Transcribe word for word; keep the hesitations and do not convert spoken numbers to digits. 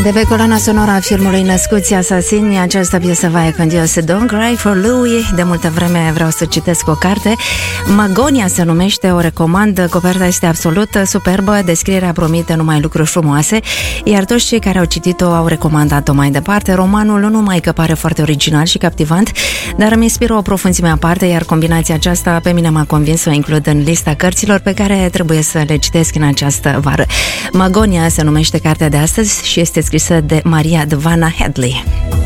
De pe coloana sonoră a filmului Născuți Asasini, această piesă va grandios Don't Cry for Louie. De multă vreme vreau să citesc o carte. Magonia se numește, o recomand. Coperta este absolut superbă, descrierea promite numai lucruri frumoase, iar toți cei care au citit-o au recomandat-o mai departe. Romanul nu numai că pare foarte original și captivant, dar îmi inspiră o profunzime aparte, iar combinația aceasta pe mine m-a convins să o includ în lista cărților pe care trebuie să le citesc în această vară. Magonia se numește cartea de astăzi și este scrisă de Maria Dvana Headley.